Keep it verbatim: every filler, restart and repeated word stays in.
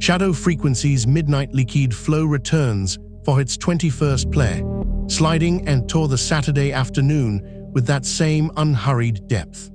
Shadow Frequency's Midnight Liquide Flow returns for its twenty-first play, sliding and tore the Saturday afternoon with that same unhurried depth.